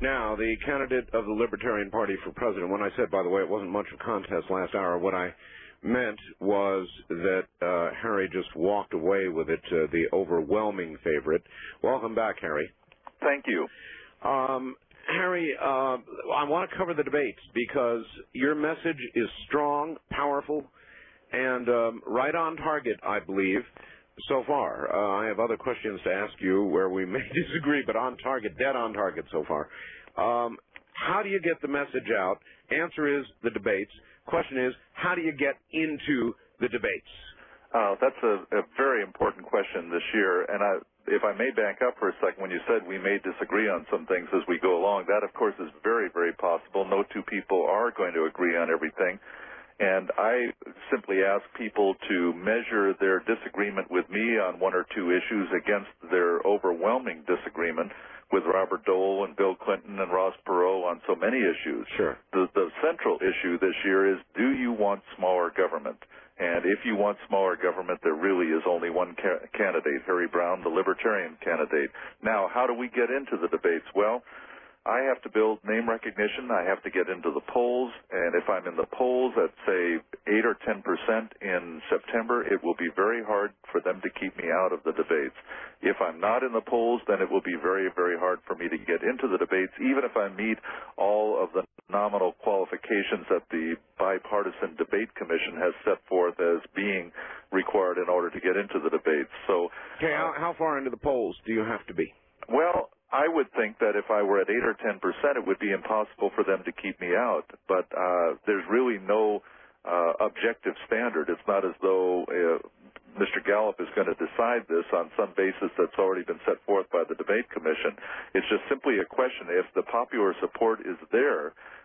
Now, the candidate of the Libertarian Party for president, when I said, by the way, it wasn't much of a contest last hour, what I meant was that Harry just walked away with it, the overwhelming favorite. Welcome back, Harry. Thank you. Harry, I want to cover the debates because your message is strong, powerful, and right on target, I believe, so far. I have other questions to ask you where we may disagree, but on target, dead on target so far. How do you get the message out? Answer is the debates. Question is, how do you get into the debates? That's a very important question this year, and if I may back up for a second, when you said we may disagree on some things as we go along, that, of course, is very, very possible. No two people are going to agree on everything, and I simply ask people to measure their disagreement with me on one or two issues against their overwhelming disagreement with Robert Dole and Bill Clinton and Ross Perot on so many issues. Sure. The central issue this year is, do you want smaller government? And if you want smaller government, there really is only one candidate, Harry Browne, the Libertarian candidate. Now, how do we get into the debates? Well, I have to build name recognition. I have to get into the polls. And if I'm in the polls at, say, 8 or 10% in September, it will be very hard for them to keep me out of the debates. If I'm not in the polls, then it will be very, very hard for me to get into the debates, even if I meet all of the nominal qualifications that the Bipartisan Debate Commission has set forth as being required in order to get into the debates. So, okay, how far into the polls do you have to be? Well, I would think that if I were at 8 or 10%, it would be impossible for them to keep me out. But there's really no objective standard. It's not as though Mr. Gallup is going to decide this on some basis that's already been set forth by the Debate Commission. It's just simply a question. If the popular support is there,